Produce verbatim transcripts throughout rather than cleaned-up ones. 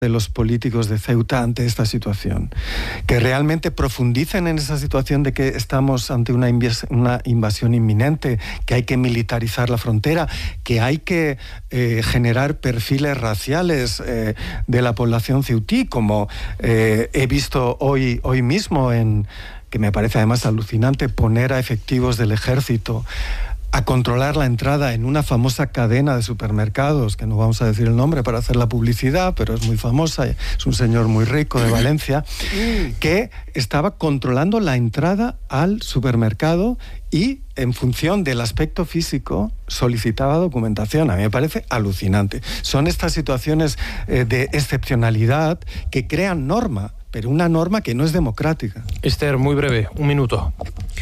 de los políticos de Ceuta ante esta situación, que realmente profundicen en esa situación de que estamos ante una, inves- una invasión inminente, que hay que militarizar la frontera, que hay que eh, generar perfiles raciales eh, de la población ceutí, como eh, he visto hoy, hoy mismo, en, que me parece además alucinante, poner a efectivos del ejército a controlar la entrada en una famosa cadena de supermercados, que no vamos a decir el nombre para hacer la publicidad, pero es muy famosa, es un señor muy rico de Valencia, que estaba controlando la entrada al supermercado y, en función del aspecto físico, solicitaba documentación. A mí me parece alucinante. Son estas situaciones eh, de excepcionalidad que crean norma, pero una norma que no es democrática. Esther, muy breve, un minuto.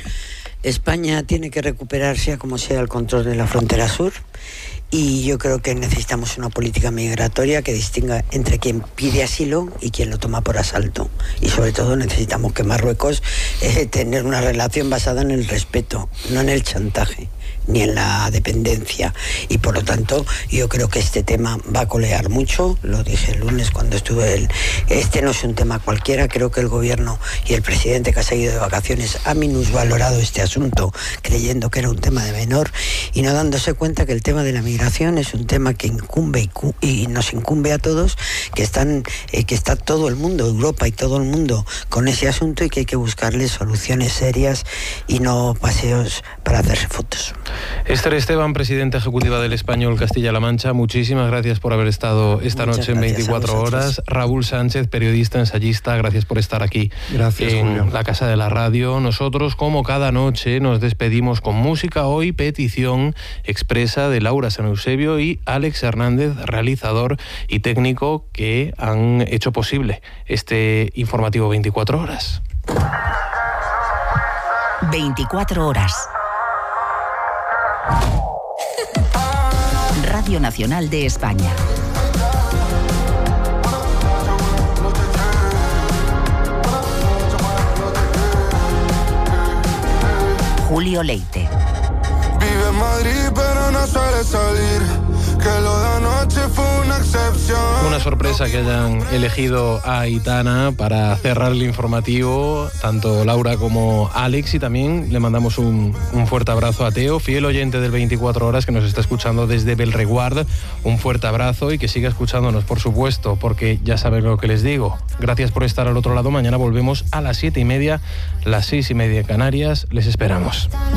España tiene que recuperar, sea como sea, el control de la frontera sur, y yo creo que necesitamos una política migratoria que distinga entre quien pide asilo y quien lo toma por asalto. Y sobre todo necesitamos que Marruecos eh, tener una relación basada en el respeto, no en el chantaje ni en la dependencia, y por lo tanto yo creo que este tema va a colear mucho. Lo dije el lunes cuando estuve el, este no es un tema cualquiera. Creo que el gobierno y el presidente, que ha seguido de vacaciones, ha minusvalorado este asunto creyendo que era un tema de menor y no dándose cuenta que el tema de la migración es un tema que incumbe y, cu- y nos incumbe a todos, que están eh, que está todo el mundo, Europa y todo el mundo, con ese asunto, y que hay que buscarle soluciones serias y no paseos para hacerse fotos. Esther Esteban, presidenta ejecutiva del Español Castilla-La Mancha, muchísimas gracias por haber estado esta Muchas noche en veinticuatro horas. Raúl Sánchez, periodista, ensayista, gracias por estar aquí Gracias, en Julio. la Casa de la Radio. Nosotros, como cada noche, nos despedimos con música. Hoy, petición expresa de Laura San Eusebio y Alex Hernández, realizador y técnico, que han hecho posible este informativo veinticuatro horas. veinticuatro horas. Radio Nacional de España. Julio Leite. Vive en Madrid pero no suele salir, que lo de anoche fue una excepción. Una sorpresa que hayan elegido a Aitana para cerrar el informativo, tanto Laura como Alex, y también le mandamos un, un fuerte abrazo a Teo, fiel oyente del veinticuatro horas, que nos está escuchando desde Belreguard. Un fuerte abrazo y que siga escuchándonos, por supuesto, porque ya saben lo que les digo. Gracias por estar al otro lado. Mañana volvemos a las siete y media, las seis y media en Canarias. Les esperamos.